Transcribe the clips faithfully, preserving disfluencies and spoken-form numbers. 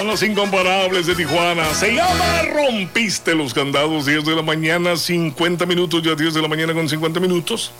los incomparables de Tijuana. Se llama Rompiste los Candados. Diez de la mañana, cincuenta minutos. Ya diez de la mañana con cincuenta minutos.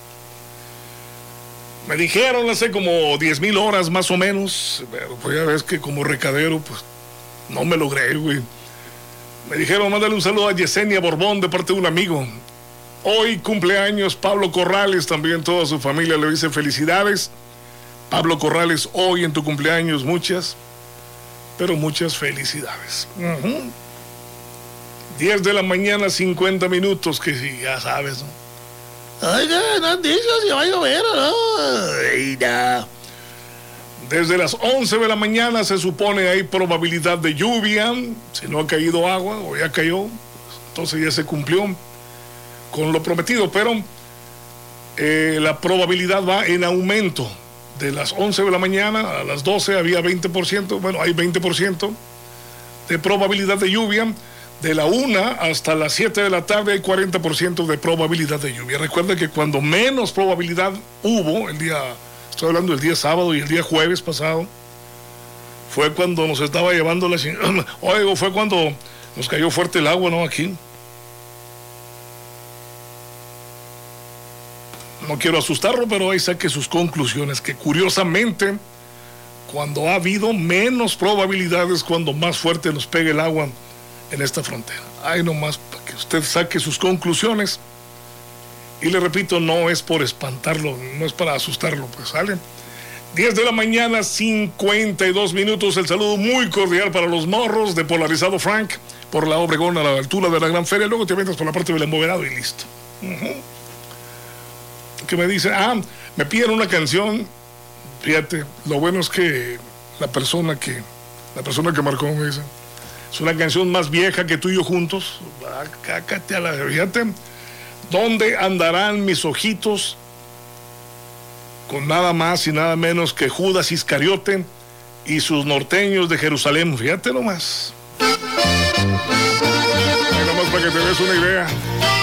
Me dijeron hace como diez mil horas más o menos, pero pues ya ves que como recadero, pues no me logré, güey. Me dijeron, mándale un saludo a Yesenia Borbón de parte de un amigo. Hoy cumpleaños Pablo Corrales, también toda su familia le dice felicidades. Pablo Corrales, hoy en tu cumpleaños, muchas, pero muchas felicidades. Uh-huh. diez de la mañana, cincuenta minutos, que sí, ya sabes, ¿no? Ay, no, no han dicho si va a llover o no. Ay, no. Desde las once de la mañana se supone hay probabilidad de lluvia. Si no ha caído agua o ya cayó, entonces ya se cumplió con lo prometido. Pero eh, la probabilidad va en aumento. De las once de la mañana a las doce había veinte por ciento. Bueno, hay veinte por ciento de probabilidad de lluvia. De la una hasta las siete de la tarde hay cuarenta por ciento de probabilidad de lluvia. Recuerda que cuando menos probabilidad hubo, el día, estoy hablando del día sábado y el día jueves pasado, fue cuando nos estaba llevando la... Oigo, fue cuando nos cayó fuerte el agua, ¿no? Aquí. No quiero asustarlo, pero ahí saque sus conclusiones, que curiosamente, cuando ha habido menos probabilidades, cuando más fuerte nos pegue el agua en esta frontera. Ahí nomás para que usted saque sus conclusiones. Y le repito, no es por espantarlo, no es para asustarlo, pues sale. diez de la mañana, cincuenta y dos minutos. El saludo muy cordial para los morros de Polarizado Frank, por la Obregón a la altura de la Gran Feria. Luego te metes por la parte del emboverado y listo. Uh-huh. Que me dice, ah, me piden una canción. Fíjate, lo bueno es que la persona que, la persona que marcó me dice, es una canción más vieja que tú y yo juntos. Ah, cácate a la... Fíjate. ¿Dónde andarán mis ojitos? Con nada más y nada menos que Judas Iscariote y sus norteños de Jerusalén. Fíjate nomás. Ahí nomás para que te des una idea.